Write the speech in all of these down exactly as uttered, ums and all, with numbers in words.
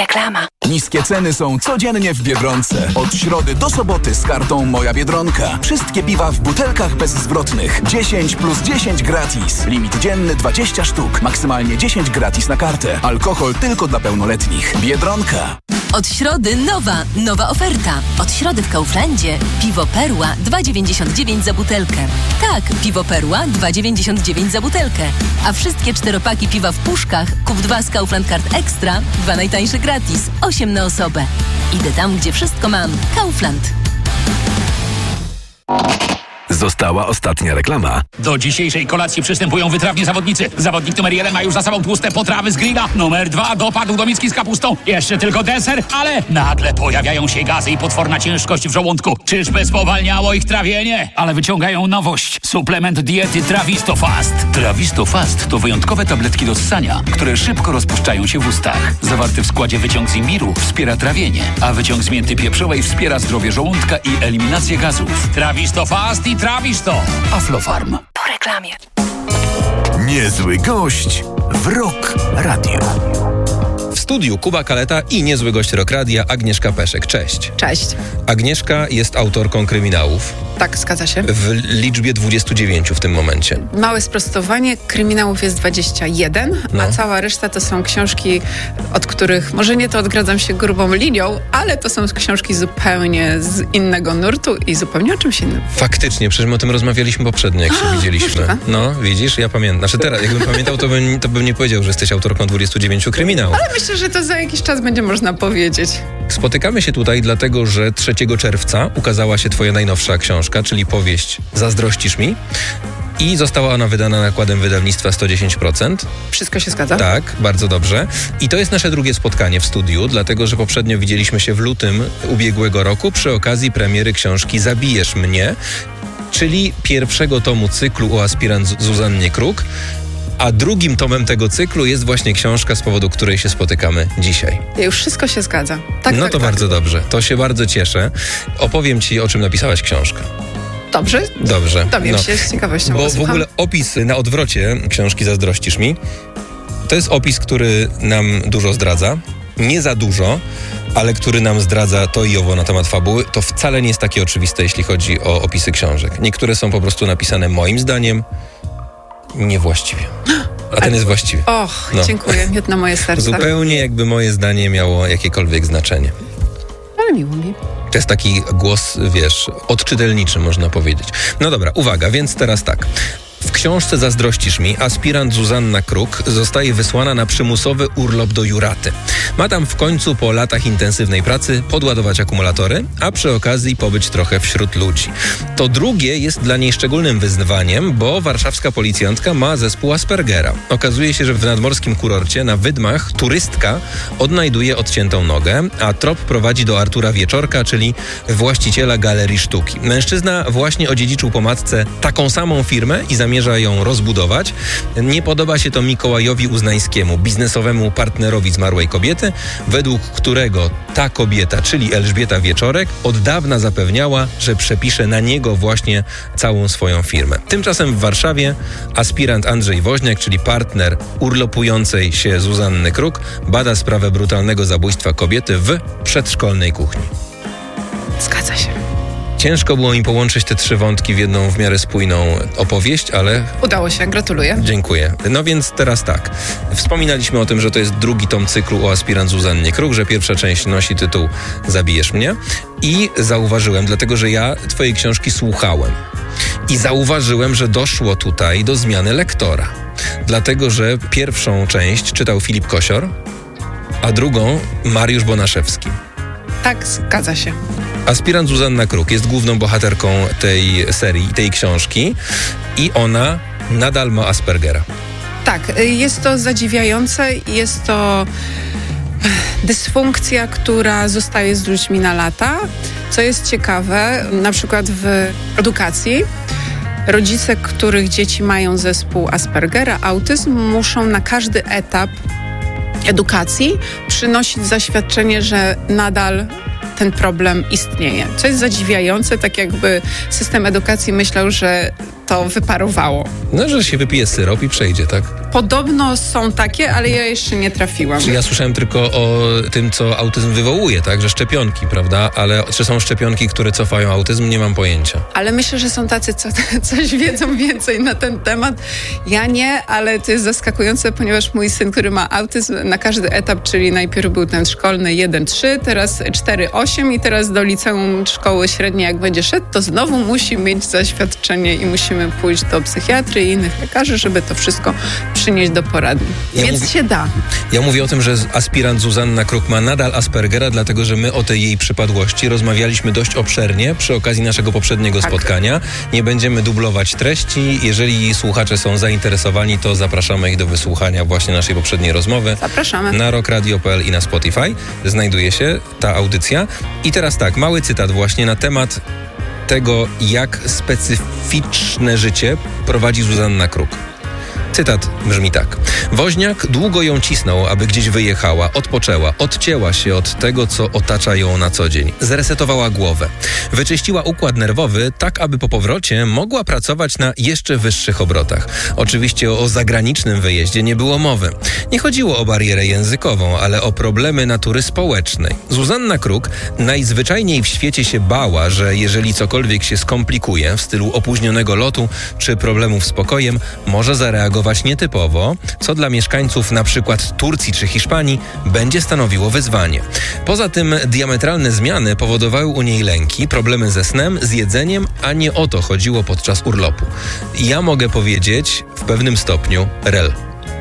Reklama. Niskie ceny są codziennie w Biedronce. Od środy do soboty z kartą Moja Biedronka. Wszystkie piwa w butelkach bezzwrotnych. dziesięć plus dziesięć gratis. Limit dzienny dwadzieścia sztuk. Maksymalnie dziesięć gratis na kartę. Alkohol tylko dla pełnoletnich. Biedronka. Od środy nowa, nowa oferta. Od środy w Kauflandzie piwo Perła dwa dziewięćdziesiąt dziewięć za butelkę. Tak, piwo Perła dwa dziewięćdziesiąt dziewięć za butelkę. A wszystkie czteropaki piwa w puszkach kup dwa z Kaufland Card Extra, dwa najtańsze gratis, osiem na osobę. Idę tam, gdzie wszystko mam. Kaufland. Została ostatnia reklama. Do dzisiejszej kolacji przystępują wytrawni zawodnicy. Zawodnik numer jeden ma już za sobą tłuste potrawy z grilla. Numer dwa dopadł do miski z kapustą. Jeszcze tylko deser, ale nagle pojawiają się gazy i potworna ciężkość w żołądku. Czyżby spowalniało ich trawienie? Ale wyciągają nowość. Suplement diety Trawisto Fast. Trawisto Fast to wyjątkowe tabletki do ssania, które szybko rozpuszczają się w ustach. Zawarty w składzie wyciąg z imbiru wspiera trawienie, a wyciąg z mięty pieprzowej wspiera zdrowie żołądka i eliminację gazów. Trawisto Fast i Trawisto. Aflofarm. Po reklamie. Niezły gość w Rock Radio. W studiu Kuba Kaleta i niezły gość Rock Radia Agnieszka Peszek. Cześć. Cześć. Agnieszka jest autorką kryminałów. Tak, zgadza się. W liczbie dwudziestu dziewięciu w tym momencie. Małe sprostowanie, kryminałów jest dwadzieścia jeden, No. a cała reszta to są książki, od których, może nie to odgradzam się grubą linią, ale to są książki zupełnie z innego nurtu i zupełnie o czymś innym. Faktycznie, przecież my o tym rozmawialiśmy poprzednio, jak się A, widzieliśmy. możliwe. No, widzisz, ja pamiętam. Znaczy teraz, jakbym pamiętał, to bym, to bym nie powiedział, że jesteś autorką dwudziestu dziewięciu kryminałów. Ale myślę, że to za jakiś czas będzie można powiedzieć. Spotykamy się tutaj dlatego, że trzeciego czerwca ukazała się twoja najnowsza książka, czyli powieść Zazdrościsz mi. I została ona wydana nakładem wydawnictwa sto dziesięć procent. Wszystko się zgadza? Tak, bardzo dobrze. I to jest nasze drugie spotkanie w studiu, dlatego że poprzednio widzieliśmy się w lutym ubiegłego roku przy okazji premiery książki Zabijesz mnie, czyli pierwszego tomu cyklu o aspirant Z- Zuzannie Kruk. A drugim tomem tego cyklu jest właśnie książka, z powodu której się spotykamy dzisiaj. Już wszystko się zgadza. Tak, no tak, to tak. bardzo dobrze. To się bardzo cieszę. Opowiem ci, o czym napisałaś książkę. Dobrze? Dobrze. Dowiem No. się z ciekawością. Bo w posłucham. ogóle opis na odwrocie książki Zazdrościsz mi, to jest opis, który nam dużo zdradza. Nie za dużo, ale który nam zdradza to i owo na temat fabuły. To wcale nie jest takie oczywiste, jeśli chodzi o opisy książek. Niektóre są po prostu napisane moim zdaniem niewłaściwie. A ten jest właściwy. Och, No. dziękuję. Miód na moje serce. Zupełnie jakby moje zdanie miało jakiekolwiek znaczenie. Ale miło mi. To jest taki głos, wiesz, odczytelniczy, można powiedzieć. No dobra, uwaga, więc teraz tak. W książce Zazdrościsz mi aspirant Zuzanna Kruk zostaje wysłana na przymusowy urlop do Juraty. Ma tam w końcu po latach intensywnej pracy podładować akumulatory, a przy okazji pobyć trochę wśród ludzi. To drugie jest dla niej szczególnym wyzwaniem, bo warszawska policjantka ma zespół Aspergera. Okazuje się, że w nadmorskim kurorcie na Wydmach turystka odnajduje odciętą nogę, a trop prowadzi do Artura Wieczorka, czyli właściciela galerii sztuki. Mężczyzna właśnie odziedziczył po matce taką samą firmę i zamierza ją rozbudować. Nie podoba się to Mikołajowi Uznańskiemu, biznesowemu partnerowi zmarłej kobiety, według którego ta kobieta, czyli Elżbieta Wieczorek, od dawna zapewniała, że przepisze na niego właśnie całą swoją firmę. Tymczasem w Warszawie aspirant Andrzej Woźniak, czyli partner urlopującej się Zuzanny Kruk, bada sprawę brutalnego zabójstwa kobiety w przedszkolnej kuchni. Zgadza się. Ciężko było mi połączyć te trzy wątki w jedną w miarę spójną opowieść, ale Udało się, gratuluję. dziękuję. No więc teraz tak. Wspominaliśmy o tym, że to jest drugi tom cyklu o aspirant Zuzannie Kruk, że pierwsza część nosi tytuł Zabijesz mnie. I zauważyłem, dlatego że ja twojej książki słuchałem. I zauważyłem, że doszło tutaj do zmiany lektora. Dlatego, że pierwszą część czytał Filip Kosior, a drugą Mariusz Bonaszewski. Tak, zgadza się. Aspirant Zuzanna Kruk jest główną bohaterką tej serii, tej książki i ona nadal ma Aspergera. Tak, jest to zadziwiające, jest to dysfunkcja, która zostaje z ludźmi na lata. Co jest ciekawe, na przykład w edukacji rodzice, których dzieci mają zespół Aspergera, autyzm, muszą na każdy etap edukacji przynosić zaświadczenie, że nadal ten problem istnieje. Co jest zadziwiające, tak jakby system edukacji myślał, że to wyparowało. No, że się wypije syrop i przejdzie, tak? Podobno są takie, ale ja jeszcze nie trafiłam. Czy ja słyszałem tylko o tym, co autyzm wywołuje, tak? Że szczepionki, prawda? Ale czy są szczepionki, które cofają autyzm? Nie mam pojęcia. Ale myślę, że są tacy, co coś wiedzą więcej na ten temat. Ja nie, ale to jest zaskakujące, ponieważ mój syn, który ma autyzm na każdy etap, czyli najpierw był ten szkolny jeden trzy, teraz cztery osiem i teraz do liceum szkoły średniej, jak będzie szedł, to znowu musi mieć zaświadczenie i musimy pójść do psychiatry i innych lekarzy, żeby to wszystko przynieść do poradni. Ja Więc mówię, się da. Ja mówię o tym, że aspirant Zuzanna Kruk ma nadal Aspergera, dlatego że my o tej jej przypadłości rozmawialiśmy dość obszernie przy okazji naszego poprzedniego Tak. spotkania. Nie będziemy dublować treści. Jeżeli słuchacze są zainteresowani, to zapraszamy ich do wysłuchania właśnie naszej poprzedniej rozmowy. Zapraszamy. Na rock radio kropka p l i na Spotify znajduje się ta audycja. I teraz tak, mały cytat właśnie na temat tego, jak specyficzne życie prowadzi Zuzanna Kruk. Cytat brzmi tak. Woźniak długo ją cisnął, aby gdzieś wyjechała, odpoczęła, odcięła się od tego, co otacza ją na co dzień. Zresetowała głowę. Wyczyściła układ nerwowy tak, aby po powrocie mogła pracować na jeszcze wyższych obrotach. Oczywiście o zagranicznym wyjeździe nie było mowy. Nie chodziło o barierę językową, ale o problemy natury społecznej. Zuzanna Kruk najzwyczajniej w świecie się bała, że jeżeli cokolwiek się skomplikuje w stylu opóźnionego lotu czy problemów z pokojem, może zareagować nietypowo, co dla mieszkańców na przykład Turcji czy Hiszpanii będzie stanowiło wyzwanie. Poza tym diametralne zmiany powodowały u niej lęki, problemy ze snem, z jedzeniem, a nie o to chodziło podczas urlopu. Ja mogę powiedzieć w pewnym stopniu rel.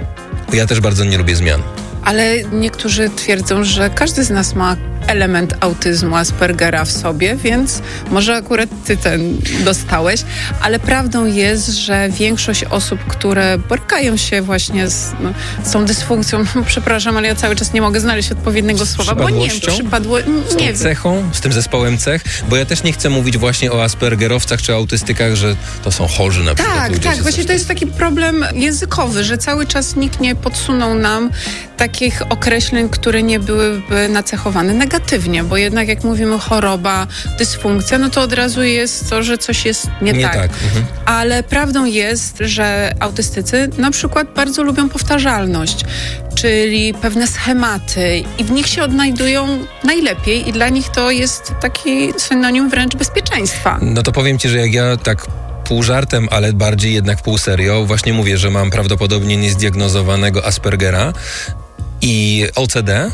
Ja też bardzo nie lubię zmian. Ale niektórzy twierdzą, że każdy z nas ma element autyzmu, Aspergera w sobie, więc może akurat ty ten dostałeś, ale prawdą jest, że większość osób, które borykają się właśnie z, no, z tą dysfunkcją, no, przepraszam, ale ja cały czas nie mogę znaleźć odpowiedniego słowa, bo nie wiem, przypadło, z nie tą wiem. cechą, z tym zespołem cech, bo ja też nie chcę mówić właśnie o aspergerowcach czy autystykach, że to są chorzy na przykład Tak, ludzie. tak, czy właśnie coś to jest taki problem językowy, że cały czas nikt nie podsunął nam takich określeń, które nie byłyby nacechowane negatywnie, bo jednak jak mówimy choroba, dysfunkcja, no to od razu jest to, że coś jest nie, Nie tak. tak, mhm. Ale prawdą jest, że autystycy na przykład bardzo lubią powtarzalność, czyli pewne schematy i w nich się odnajdują najlepiej i dla nich to jest taki synonim wręcz bezpieczeństwa. No to powiem ci, że jak ja tak pół żartem, ale bardziej jednak pół serio, właśnie mówię, że mam prawdopodobnie niezdiagnozowanego Aspergera i O C D,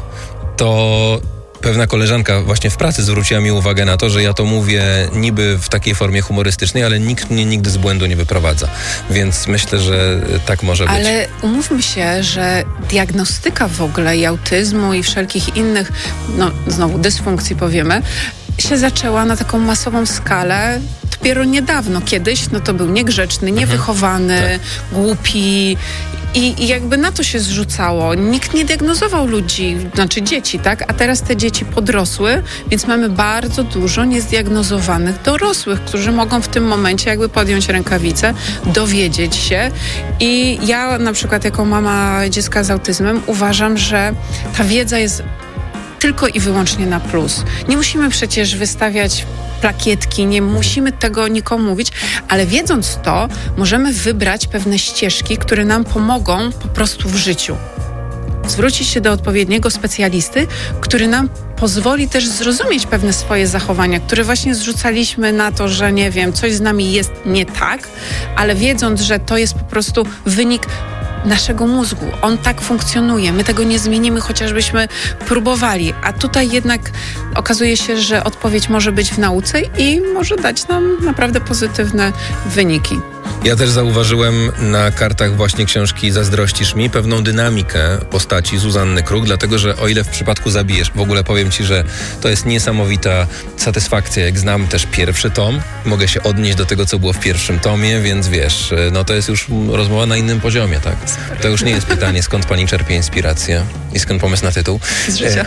to pewna koleżanka właśnie w pracy zwróciła mi uwagę na to, że ja to mówię niby w takiej formie humorystycznej, ale nikt mnie nigdy z błędu nie wyprowadza. Więc myślę, że tak może być. Ale umówmy się, że diagnostyka w ogóle i autyzmu i wszelkich innych, no znowu dysfunkcji powiemy, się zaczęła na taką masową skalę dopiero niedawno. Kiedyś no to był niegrzeczny, niewychowany, Mhm, głupi i, i jakby na to się zrzucało. Nikt nie diagnozował ludzi, znaczy dzieci, tak? A teraz te dzieci podrosły, więc mamy bardzo dużo niezdiagnozowanych dorosłych, którzy mogą w tym momencie jakby podjąć rękawicę, dowiedzieć się i ja na przykład jako mama dziecka z autyzmem uważam, że ta wiedza jest tylko i wyłącznie na plus. Nie musimy przecież wystawiać plakietki, nie musimy tego nikomu mówić, ale wiedząc to, możemy wybrać pewne ścieżki, które nam pomogą po prostu w życiu. Zwrócić się do odpowiedniego specjalisty, który nam pozwoli też zrozumieć pewne swoje zachowania, które właśnie zrzucaliśmy na to, że nie wiem, coś z nami jest nie tak, ale wiedząc, że to jest po prostu wynik naszego mózgu. On tak funkcjonuje. My tego nie zmienimy, chociażbyśmy próbowali. A tutaj jednak okazuje się, że odpowiedź może być w nauce i może dać nam naprawdę pozytywne wyniki. Ja też zauważyłem na kartach właśnie książki Zazdrościsz mi pewną dynamikę postaci Zuzanny Kruk, dlatego że o ile w przypadku Zabijesz, w ogóle powiem ci, że to jest niesamowita satysfakcja, jak znam też pierwszy tom, mogę się odnieść do tego, co było w pierwszym tomie, więc wiesz, no to jest już rozmowa na innym poziomie, tak? To już nie jest pytanie, skąd pani czerpie inspirację i skąd pomysł na tytuł. Z życia.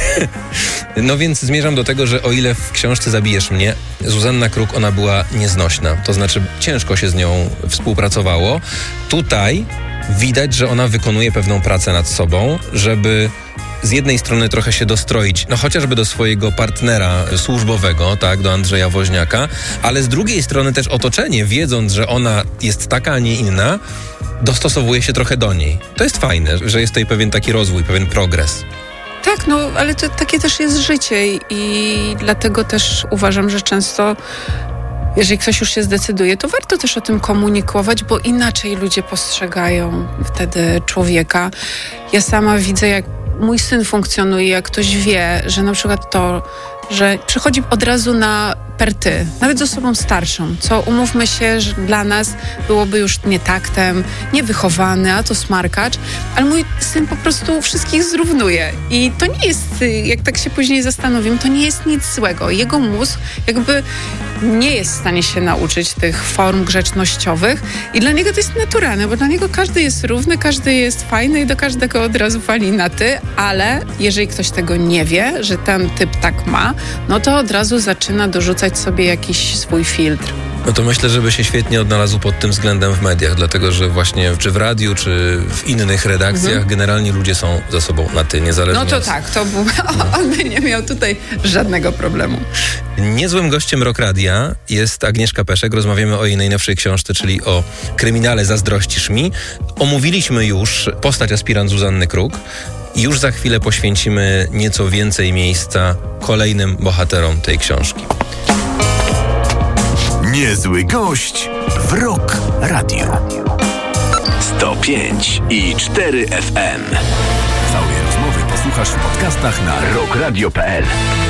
No więc zmierzam do tego, że o ile w książce Zabijesz mnie, Zuzanna Kruk, ona była nieznośna, to znaczy ciężko się z nią współpracowało. Tutaj widać, że ona wykonuje pewną pracę nad sobą, żeby z jednej strony trochę się dostroić, no chociażby do swojego partnera służbowego, tak, do Andrzeja Woźniaka, ale z drugiej strony też otoczenie, wiedząc, że ona jest taka, a nie inna, dostosowuje się trochę do niej. To jest fajne, że jest tutaj pewien taki rozwój, pewien progres. Tak, no ale to, takie też jest życie i dlatego też uważam, że często jeżeli ktoś już się zdecyduje, to warto też o tym komunikować, bo inaczej ludzie postrzegają wtedy człowieka. Ja sama widzę, jak mój syn funkcjonuje, jak ktoś wie, że na przykład to, że przychodzi od razu na per ty, nawet z osobą starszą, co umówmy się, że dla nas byłoby już nietaktem, niewychowany, a to smarkacz, ale mój syn po prostu wszystkich zrównuje i to nie jest, jak tak się później zastanowimy, to nie jest nic złego. Jego mózg jakby nie jest w stanie się nauczyć tych form grzecznościowych i dla niego to jest naturalne, bo dla niego każdy jest równy, każdy jest fajny i do każdego od razu wali na ty, ale jeżeli ktoś tego nie wie, że ten typ tak ma, no to od razu zaczyna dorzucać sobie jakiś swój filtr. No to myślę, żeby się świetnie odnalazł pod tym względem w mediach, dlatego że właśnie czy w radiu, czy w innych redakcjach mhm. generalnie ludzie są ze sobą na ty, niezależnie. No to tak, to był, no. on by nie miał tutaj żadnego problemu. Niezłym gościem Rock Radia jest Agnieszka Peszek. Rozmawiamy o jej najnowszej książce, czyli o kryminale Zazdrościsz mi. Omówiliśmy już postać aspirant Zuzanny Kruk. I już za chwilę poświęcimy nieco więcej miejsca kolejnym bohaterom tej książki. Niezły gość w Rock Radio. sto pięć i cztery F M. Całej rozmowy posłuchasz w podcastach na rock radio kropka p l.